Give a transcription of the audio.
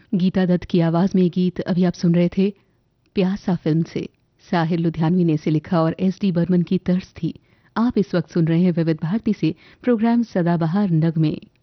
गीता दत्त की आवाज में ये गीत अभी आप सुन रहे थे प्यासा फिल्म से। साहिर लुधियानवी ने इसे लिखा और एस.डी. बर्मन की तर्ज थी। आप इस वक्त सुन रहे हैं विविध भारती से प्रोग्राम सदाबहार नगमे।